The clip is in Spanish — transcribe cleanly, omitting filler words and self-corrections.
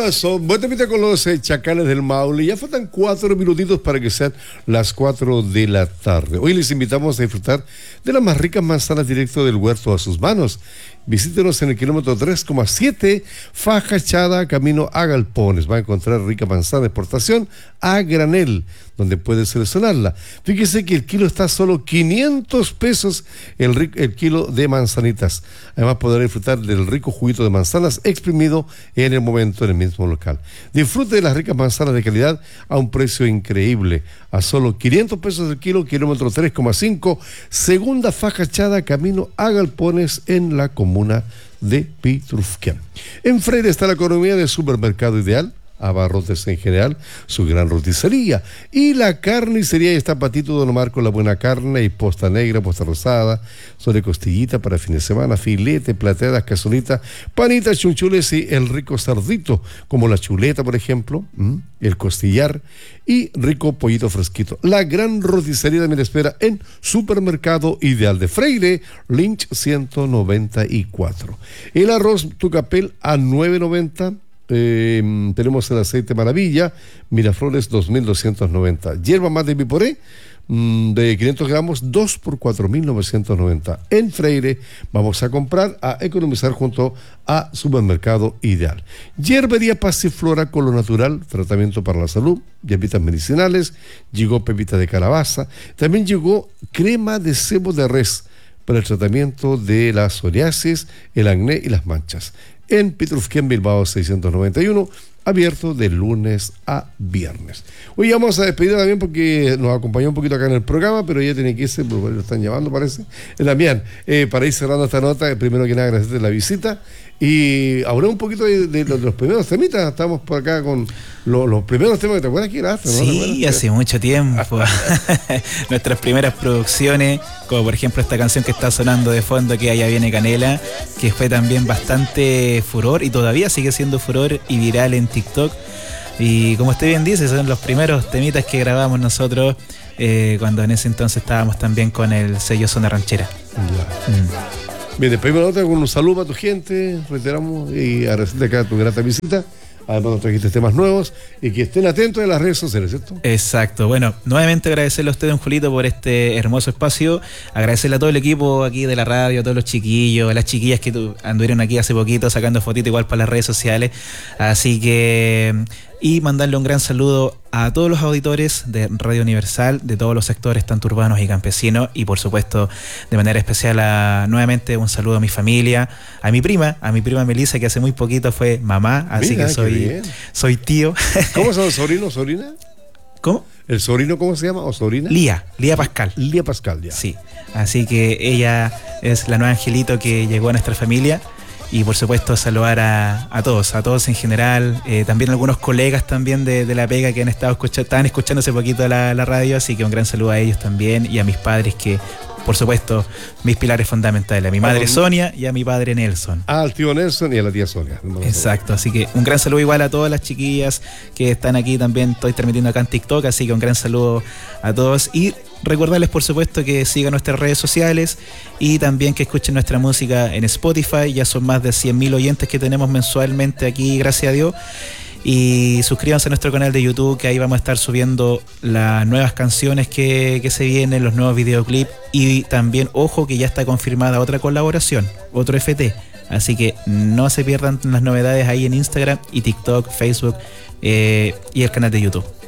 Eso, buen temita con los Chacales del Maule. Ya faltan 4 minutitos para que sean las 4 de la tarde. Hoy les invitamos a disfrutar de las más ricas manzanas directo del huerto a sus manos. Visítenos en el kilómetro 3,7, Fajachada, camino a Galpones. Va a encontrar rica manzana de exportación a granel, donde puede seleccionarla. Fíjese que el kilo está a solo 500 pesos el kilo de manzanitas. Además podrá disfrutar del rico juguito de manzanas exprimido en el momento en el mismo local. Disfrute de las ricas manzanas de calidad a un precio increíble. A solo 500 pesos el kilo, kilómetro 3,5, segunda Fajachada, camino a Galpones en la comuna de Pitrufquén. En Freire está la economía del supermercado ideal, abarrotes en general, su gran roticería y la carnicería. Y está Patito Don Omar con la buena carne y posta negra, posta rosada, sobre costillita para fin de semana, filete, plateadas, cazolita, panitas, chunchules y el rico cerdito, como la chuleta, por ejemplo, el costillar y rico pollito fresquito. La gran roticería también espera en Supermercado Ideal de Freire, Lynch 194. El arroz Tucapel a 9.90. Tenemos el aceite Maravilla, Miraflores 2.290. Hierba mate Piporé de 500 gramos, 2 por 4.990. En Freire vamos a comprar, a economizar junto a Supermercado Ideal. Hierbería Pasiflora con lo natural, tratamiento para la salud, hierbitas medicinales. Llegó pepita de calabaza. También llegó crema de cebo de res para el tratamiento de la psoriasis, el acné y las manchas. En Pitrufquén, Bilbao 691, abierto de lunes a viernes. Hoy vamos a despedir también porque nos acompañó un poquito acá en el programa, pero ya tiene que irse, lo están llamando parece. Damián, para ir cerrando esta nota, primero que nada agradecerte la visita y hablar un poquito de los primeros temitas. Estamos por acá con los primeros temas que te acuerdas que grabaste, ¿no? Sí, hace mucho tiempo. Nuestras primeras producciones, como por ejemplo esta canción que está sonando de fondo, que allá viene Canela, que fue también bastante furor y todavía sigue siendo furor y viral en TikTok. Y como usted bien dice, son los primeros temitas que grabamos nosotros cuando en ese entonces estábamos también con el sello Zona Ranchera. Bien, despedimos la nota con un saludo a tu gente, reiteramos y agradecerte acá tu grata visita. Además nos trajiste temas nuevos y que estén atentos en las redes sociales, ¿cierto? Exacto. Bueno, nuevamente agradecerle a usted, don Julito, por este hermoso espacio. Agradecerle a todo el equipo aquí de la radio, a todos los chiquillos, a las chiquillas que anduvieron aquí hace poquito sacando fotitos igual para las redes sociales. Así que... Y mandarle un gran saludo a todos los auditores de Radio Universal, de todos los sectores, tanto urbanos y campesinos, y por supuesto, de manera especial, nuevamente un saludo a mi familia, a mi prima Melissa, que hace muy poquito fue mamá, así mira, que soy tío. ¿Cómo se llama el sobrino o sobrina? ¿Cómo? ¿El sobrino cómo se llama o sobrina? Lía Pascal. Lía Pascal, ya. Sí, así que ella es la nueva angelito que llegó a nuestra familia. Y por supuesto saludar a todos en general, también algunos colegas también de la pega que estaban escuchando hace poquito la radio, así que un gran saludo a ellos también y a mis padres que, por supuesto, mis pilares fundamentales, a mi madre Sonia y a mi padre Nelson. Al tío Nelson y a la tía Sonia. Exacto, así que un gran saludo igual a todas las chiquillas que están aquí también, estoy transmitiendo acá en TikTok, así que un gran saludo a todos y recordarles por supuesto que sigan nuestras redes sociales y también que escuchen nuestra música en Spotify, ya son más de 100.000 oyentes que tenemos mensualmente aquí, gracias a Dios. Y suscríbanse a nuestro canal de YouTube, que ahí vamos a estar subiendo las nuevas canciones que se vienen, los nuevos videoclips. Y también, ojo, que ya está confirmada otra colaboración, otro FT. Así que no se pierdan las novedades ahí en Instagram y TikTok, Facebook y el canal de YouTube.